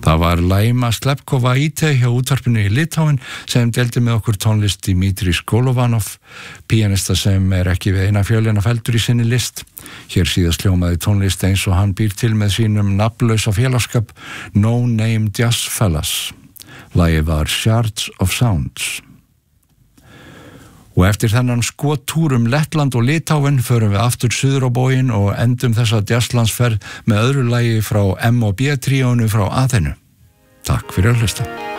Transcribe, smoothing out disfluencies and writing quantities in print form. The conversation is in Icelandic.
Það var Laima Slepkova Ite hjá útvarpinu í Litáin sem deildi með okkur tónlist Dimitris Golovanov, píanista sem ekki við eina fjölina feldur í sinni list. Hér síðast hljómaði tónlist eins og hann býr til með sínum nafnlausa félagskap No Name Jazz Fellas. Lagið var Shards of Sounds. Og eftir þennan skottúr Lettland og Litáin förum við aftur suður á bóginn og endum þessa jazzlandsferð með öðru lagi frá M&B tríónu frá Aþenu. Takk fyrir að hlusta.